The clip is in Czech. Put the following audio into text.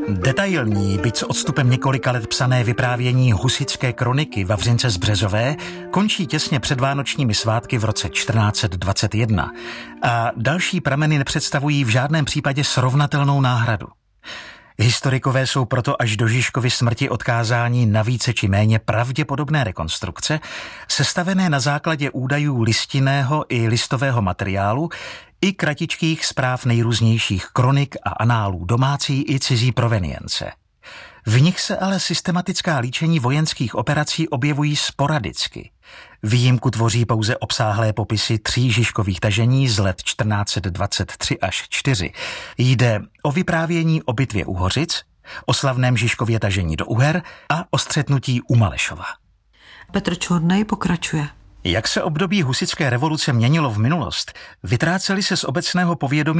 Detailní, byť s odstupem několika let psané vyprávění husitské kroniky Vavřince z Březové končí těsně před vánočními svátky v roce 1421 a další prameny nepředstavují v žádném případě srovnatelnou náhradu. Historikové jsou proto až do Žižkovy smrti odkázáni na více či méně pravděpodobné rekonstrukce, sestavené na základě údajů listinného i listového materiálu i kratičkých zpráv nejrůznějších kronik a análů domácí i cizí provenience. V nich se ale systematická líčení vojenských operací objevují sporadicky. Výjimku tvoří pouze obsáhlé popisy 3 žižkových tažení z let 1423 až 4. Jde o vyprávění o bitvě u Hořic, o slavném Žižkově tažení do Uher a o střetnutí u Malešova. Petr Čornej pokračuje. Jak se období husitské revoluce měnilo v minulost, vytrácely se z obecného povědomí